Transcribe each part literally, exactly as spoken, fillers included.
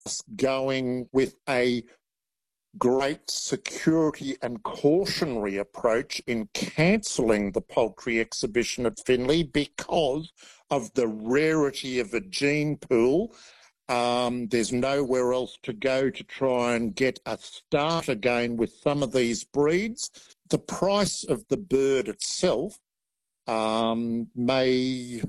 going with a great security and cautionary approach in cancelling the poultry exhibition at Finley because of the rarity of a gene pool. Um, there's nowhere else to go to try and get a start again with some of these breeds. The price of the bird itself um, may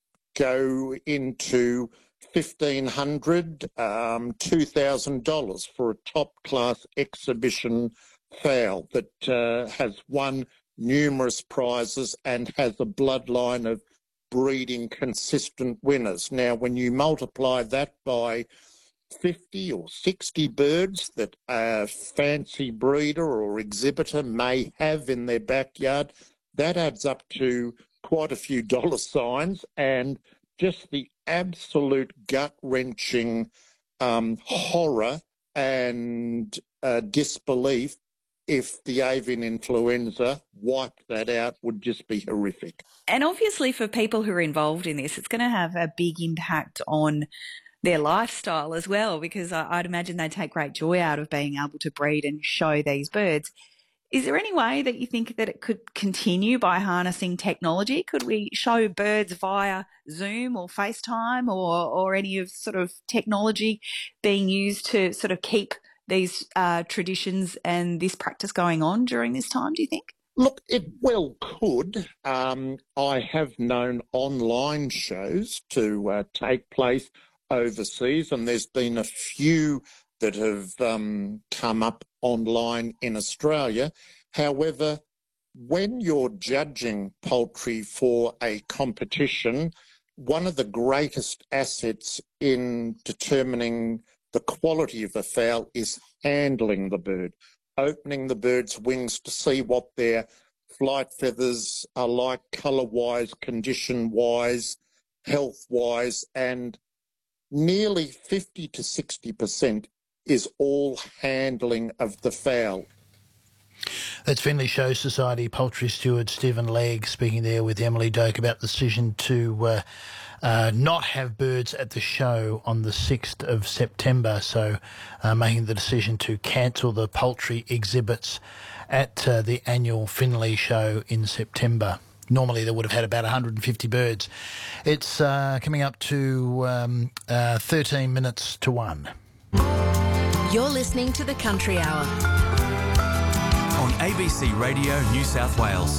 go into fifteen hundred dollars, um, two thousand dollars for a top-class exhibition fowl that uh, has won numerous prizes and has a bloodline of breeding consistent winners. Now, when you multiply that by fifty or sixty birds that a fancy breeder or exhibitor may have in their backyard, that adds up to quite a few dollar signs, and just the absolute gut-wrenching um, horror and uh, disbelief if the avian influenza wiped that out would just be horrific. And obviously for people who are involved in this, it's going to have a big impact on their lifestyle as well, because I'd imagine they take great joy out of being able to breed and show these birds. Is there any way that you think that it could continue by harnessing technology? Could we show birds via Zoom or FaceTime or, or any of sort of technology being used to sort of keep these uh, traditions and this practice going on during this time, do you think? Look, it well could. Um, I have known online shows to uh, take place overseas, and there's been a few that have um, come up online in Australia. However, when you're judging poultry for a competition, one of the greatest assets in determining the quality of a fowl is handling the bird, opening the bird's wings to see what their flight feathers are like, colour-wise, condition-wise, health-wise, and nearly fifty to sixty percent is all handling of the fowl. That's Finley Show Society poultry steward Stephen Legg speaking there with Emily Doak about the decision to uh, uh, not have birds at the show on the sixth of September, so uh, making the decision to cancel the poultry exhibits at uh, the annual Finley Show in September. Normally they would have had about one hundred fifty birds. It's uh, coming up to um, uh, thirteen minutes to one. You're listening to the Country Hour on A B C Radio New South Wales.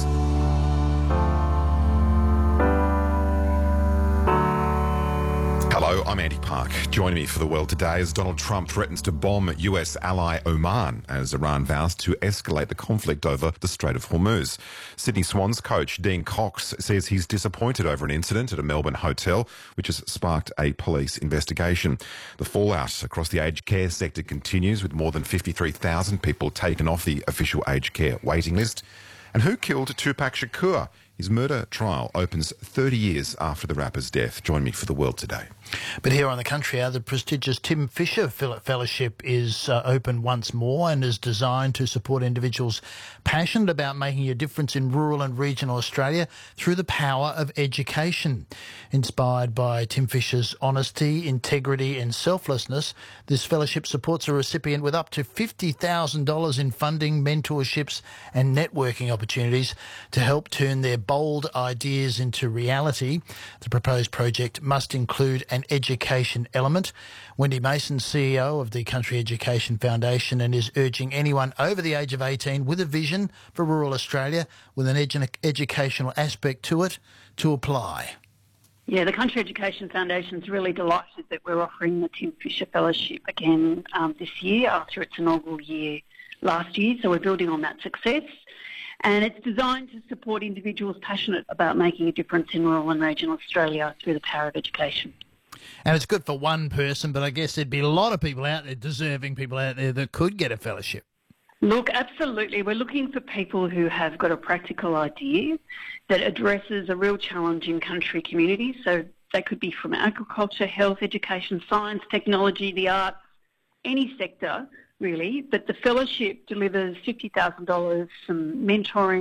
Hello, I'm Andy Park. Joining me for The World today as Donald Trump threatens to bomb U S ally Oman as Iran vows to escalate the conflict over the Strait of Hormuz. Sydney Swans coach Dean Cox says he's disappointed over an incident at a Melbourne hotel which has sparked a police investigation. The fallout across the aged care sector continues, with more than fifty-three thousand people taken off the official aged care waiting list. And who killed Tupac Shakur? His murder trial opens thirty years after the rapper's death. Join me for The World today. But here on the Country Hour, the prestigious Tim Fischer Fellowship is uh, open once more and is designed to support individuals passionate about making a difference in rural and regional Australia through the power of education. Inspired by Tim Fischer's honesty, integrity and selflessness, this fellowship supports a recipient with up to fifty thousand dollars in funding, mentorships and networking opportunities to help turn their bold ideas into reality. The proposed project must include an education element. Wendy Mason, C E O of the Country Education Foundation, and is urging anyone over the age of eighteen with a vision for rural Australia with an edu- educational aspect to it to apply. Yeah, the Country Education Foundation is really delighted that we're offering the Tim Fischer Fellowship again um, this year after its inaugural year last year. So we're building on that success. And it's designed to support individuals passionate about making a difference in rural and regional Australia through the power of education. And it's good for one person, but I guess there'd be a lot of people out there, deserving people out there, that could get a fellowship. Look, absolutely. We're looking for people who have got a practical idea that addresses a real challenge in country communities. So they could be from agriculture, health, education, science, technology, the arts, any sector, really. But the fellowship delivers fifty thousand dollars, some mentoring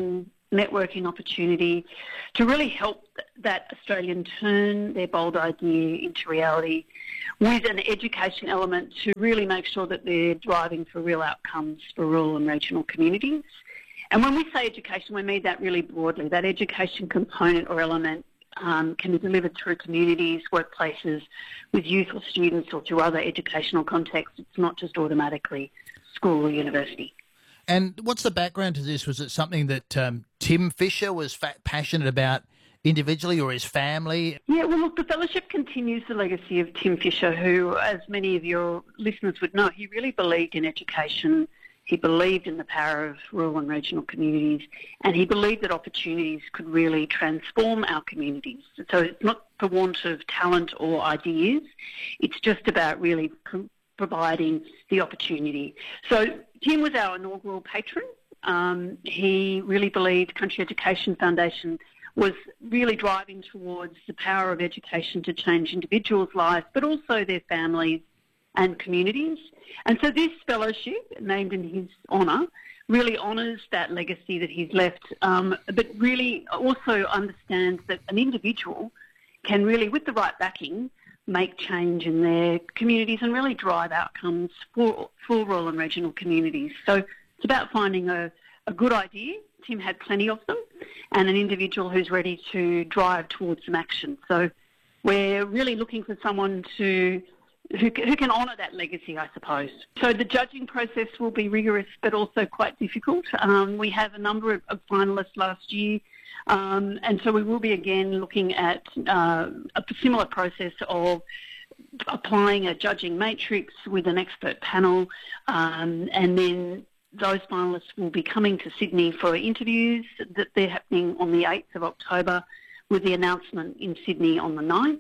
networking opportunity to really help that Australian turn their bold idea into reality with an education element to really make sure that they're driving for real outcomes for rural and regional communities. And when we say education, we mean that really broadly. That education component or element um, can be delivered through communities, workplaces, with youth or students or through other educational contexts. It's not just automatically school or university. And what's the background to this? Was it something that um, Tim Fischer was fat, passionate about individually, or his family? Yeah, well, look, the fellowship continues the legacy of Tim Fischer, who, as many of your listeners would know, he really believed in education. He believed in the power of rural and regional communities, and he believed that opportunities could really transform our communities. So it's not for want of talent or ideas. It's just about really pro- providing the opportunity. So Tim was our inaugural patron. Um, he really believed Country Education Foundation was really driving towards the power of education to change individuals' lives, but also their families and communities. And so this fellowship, named in his honour, really honours that legacy that he's left, um, but really also understands that an individual can really, with the right backing, make change in their communities and really drive outcomes for, for rural and regional communities. So it's about finding a, a good idea. Tim had plenty of them, and an individual who's ready to drive towards some action. So we're really looking for someone to who, who can honour that legacy, I suppose. So the judging process will be rigorous but also quite difficult. Um, we have a number of, of finalists last year, um, and so we will be again looking at uh, a similar process of applying a judging matrix with an expert panel, um, and then those finalists will be coming to Sydney for interviews. That they're happening on the eighth of October, with the announcement in Sydney on the ninth.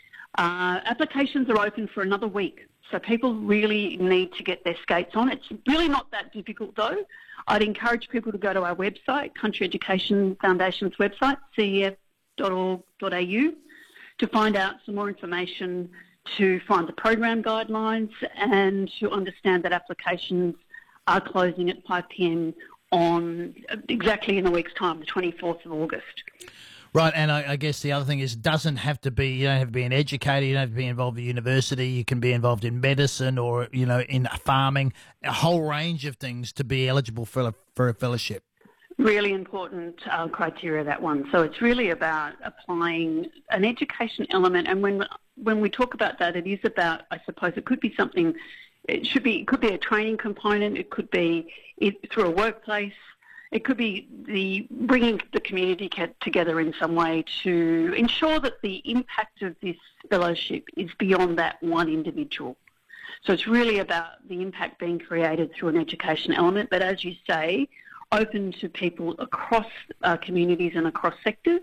Uh, applications are open for another week, so people really need to get their skates on. It's really not that difficult, though. I'd encourage people to go to our website, Country Education Foundation's website, c e f dot org dot a u, to find out some more information, to find the program guidelines, and to understand that applications are closing at five p m on exactly in a week's time, the twenty-fourth of August. Right, and I, I guess the other thing is, it doesn't have to be, you don't have to be an educator, you don't have to be involved in university, you can be involved in medicine or, you know, in farming, a whole range of things to be eligible for a, for a fellowship. Really important uh, criteria, that one. So it's really about applying an education element, and when when we talk about that, it is about, I suppose, it could be something, it should be, it could be a training component, it could be it, through a workplace, it could be the bringing the community together in some way to ensure that the impact of this fellowship is beyond that one individual. So it's really about the impact being created through an education element, but as you say, open to people across uh, communities and across sectors.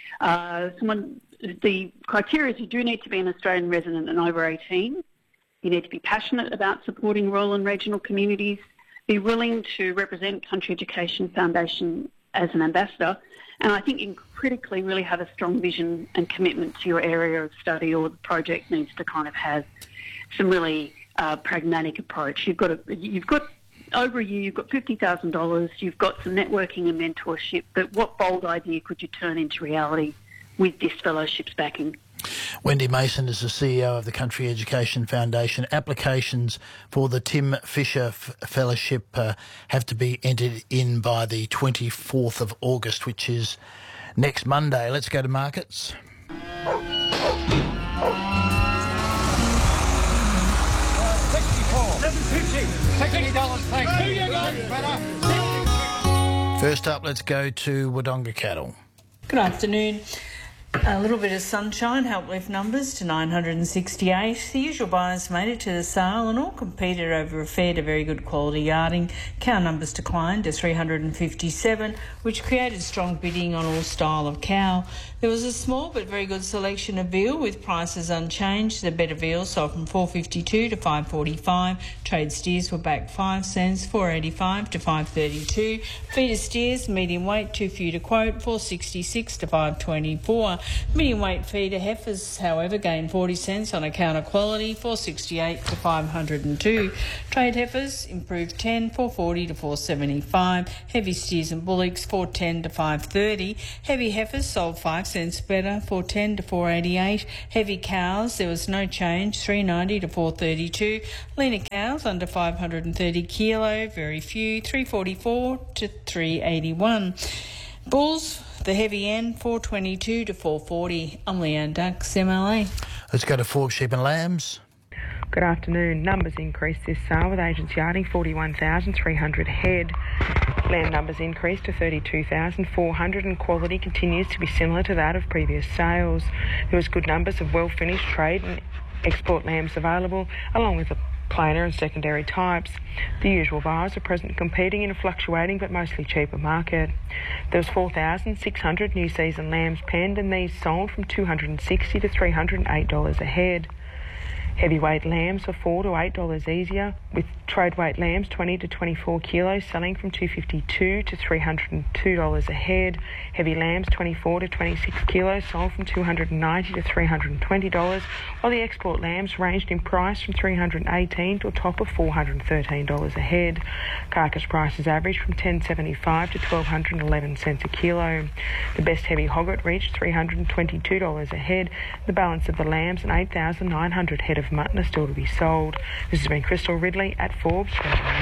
Uh, someone, the criteria is you do need to be an Australian resident and over eighteen. You need to be passionate about supporting rural and regional communities, be willing to represent Country Education Foundation as an ambassador, and I think critically really have a strong vision and commitment to your area of study, or the project needs to kind of have some really uh, pragmatic approach. You've got a, you've got over a year, you've got fifty thousand dollars, you've got some networking and mentorship, but what bold idea could you turn into reality with this fellowship's backing? Wendy Mason is the C E O of the Country Education Foundation. Applications for the Tim Fischer F- Fellowship uh, have to be entered in by the twenty-fourth of August, which is next Monday. Let's go to markets. First up, let's go to Wodonga Cattle. Good afternoon. A little bit of sunshine helped lift numbers to nine hundred sixty-eight. The usual buyers made it to the sale and all competed over a fair to very good quality yarding. Cow numbers declined to three hundred fifty-seven, which created strong bidding on all style of cow. There was a small but very good selection of veal with prices unchanged. The better veal sold from four fifty-two to five forty-five. Trade steers were back five cents, four eighty-five to five thirty-two. Feeder steers, medium weight, too few to quote, four sixty-six to five twenty-four. dollar. Medium weight feeder heifers, however, gained forty cents on account of quality, four sixty-eight to five hundred two. Trade heifers improved ten, four forty to four seventy-five. Heavy steers and bullocks, four ten to five thirty. Heavy heifers sold five cents better, four ten to four eighty-eight. Heavy cows, there was no change, three ninety to four thirty-two. Leaner cows under five hundred thirty kilo, very few, three forty-four to three eighty-one. Bulls, the heavy end, four twenty-two to four forty. I'm Leanne Dux, M L A. Let's go to Forbes Sheep and Lambs. Good afternoon. Numbers increased this sale with agents yarding forty-one thousand three hundred head. Lamb numbers increased to thirty-two thousand four hundred and quality continues to be similar to that of previous sales. There was good numbers of well-finished trade and export lambs available, along with the plainer and secondary types. The usual buyers are present competing in a fluctuating but mostly cheaper market. There was four thousand six hundred new season lambs penned, and these sold from two hundred sixty dollars to three hundred eight dollars a head. Heavyweight lambs are four to eight dollars easier, with trade weight lambs twenty to twenty-four kilos selling from two hundred fifty-two dollars to three hundred two dollars a head. Heavy lambs twenty-four to twenty-six kilos sold from two hundred ninety dollars to three hundred twenty dollars, while the export lambs ranged in price from three hundred eighteen dollars to a top of four hundred thirteen dollars a head. Carcass prices averaged from ten seventy-five to twelve eleven cents a kilo. The best heavy hogget reached three hundred twenty-two dollars a head. The balance of the lambs and eight thousand nine hundred head of mutton are still to be sold. This has been Crystal Ridley at Forbes.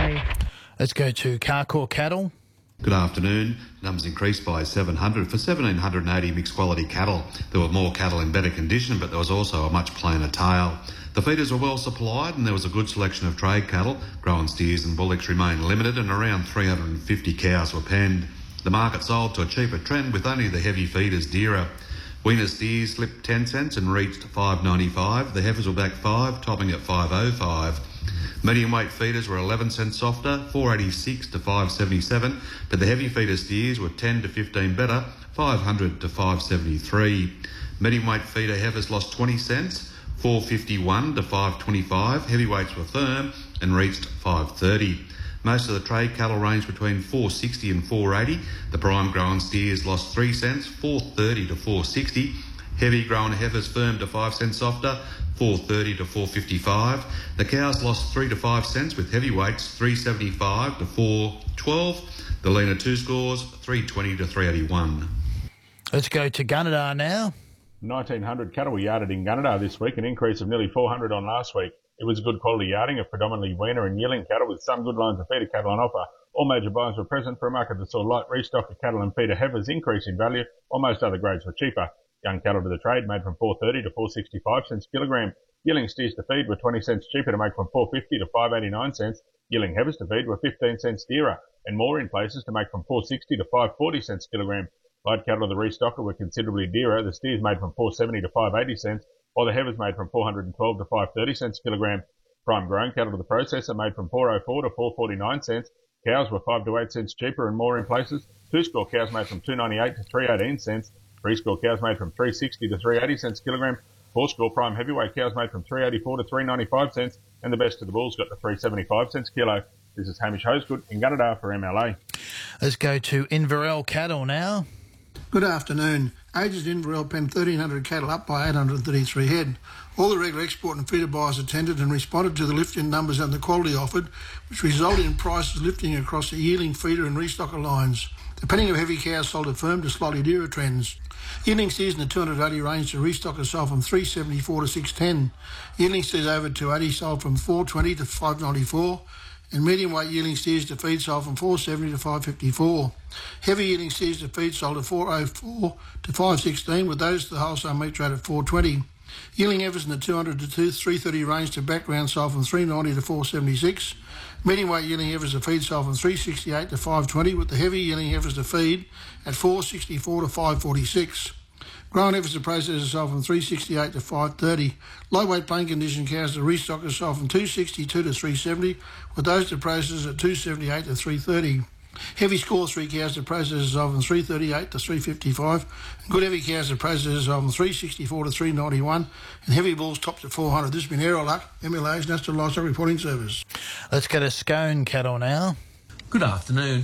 Let's go to Carcoar Cattle. Good afternoon. Numbers increased by seven hundred for one thousand seven hundred eighty mixed quality cattle. There were more cattle in better condition, but there was also a much plainer tail. The feeders were well supplied and there was a good selection of trade cattle. Grown steers and bullocks remained limited and around three hundred fifty cows were penned. The market sold to a cheaper trend with only the heavy feeders dearer. Weaner steers slipped ten cents and reached five ninety-five. The heifers were back five, topping at five oh five. Medium weight feeders were eleven cents softer, four eighty-six to five seventy-seven, but the heavy feeder steers were ten to fifteen better, five hundred to five seventy-three. Medium weight feeder heifers lost twenty cents, four fifty-one to five twenty-five. Heavyweights were firm and reached five thirty. Most of the trade cattle ranged between four sixty and four eighty. The prime grown steers lost three cents, four thirty to four sixty. Heavy grown heifers firmed to five cents softer, four thirty to four fifty-five. The cows lost three to five cents with heavyweights three seventy-five to four twelve. The leaner two scores three twenty to three eighty-one. Let's go to Gunnedah now. nineteen hundred cattle were yarded in Gunnedah this week, an increase of nearly four hundred on last week. It was a good quality yarding of predominantly weaner and yearling cattle with some good lines of feeder cattle on offer. All major buyers were present for a market that saw light restock of cattle and feeder heifers increase in value, while most other grades were cheaper. Young cattle to the trade made from four thirty to four sixty-five cents kilogram. Yearling steers to feed were twenty cents cheaper to make from four fifty to five eighty-nine cents. Yearling heifers to feed were fifteen cents dearer, and more in places to make from four sixty to five forty cents kilogram. Light cattle to the restocker were considerably dearer. The steers made from four seventy to five eighty cents, while the heifers made from four hundred twelve to five thirty cents kilogram. Prime grown cattle to the processor made from four oh four to four forty-nine cents. Cows were five to eight cents cheaper and more in places. Two score cows made from two ninety-eight to three eighteen cents. Three score cows made from three sixty to three eighty cents kilogram. Four score prime heavyweight cows made from three eighty-four to three ninety-five cents, and the best of the bulls got to three seventy-five cents kilo. This is Hamish Hosegood in Gunnedah for M L A. Let's go to Inverell Cattle now. Good afternoon. Agents in Inverell penned thirteen hundred cattle, up by eight hundred thirty-three head. All the regular export and feeder buyers attended and responded to the lift-in numbers and the quality offered, which resulted in prices lifting across the yearling, feeder and restocker lines. The penning of heavy cows sold at firm to slightly dearer trends. Yearling steers in the two hundred eighty range to restockers sold from three seventy-four to six ten. Yearling steers over two eighty sold from four twenty to five ninety-four. And medium weight yearling steers to feed sold from four seventy to five fifty-four. Heavy yearling steers to feed sold at four oh four to five sixteen, with those to the wholesale meat rate at four twenty. Yearling heifers in the two hundred to three thirty range to background sold from three ninety to four seventy-six. Medium weight yearling heifers to feed sold from three sixty-eight to five twenty, with the heavy yearling heifers to feed at four sixty-four to five forty-six. Grown heifers to processors sold from three sixty-eight to five thirty. Lightweight plain condition cows to restockers sold from two sixty-two to three seventy, with those to processors at two seventy-eight to three thirty. Heavy score three cows to processors sold from three thirty-eight to three fifty-five. And good heavy cows to processors sold from three sixty-four to three ninety-one. And heavy bulls topped at four hundred. This has been Aeroluck, M L A's National Livestock Reporting Service. Let's go to Scone Cattle now. Good afternoon.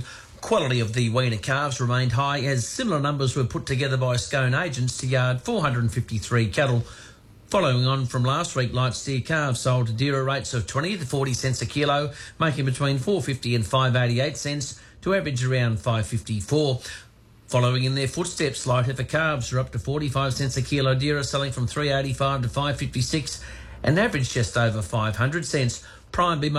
Quality of the weaner calves remained high as similar numbers were put together by Scone agents to yard four hundred fifty-three cattle. Following on from last week, light steer calves sold at dearer rates of twenty to forty cents a kilo, making between four fifty and five eighty-eight cents to average around five fifty-four. Following in their footsteps, light heifer calves are up to forty-five cents a kilo dearer, selling from three eighty-five to five fifty-six and average just over five hundred cents. Prime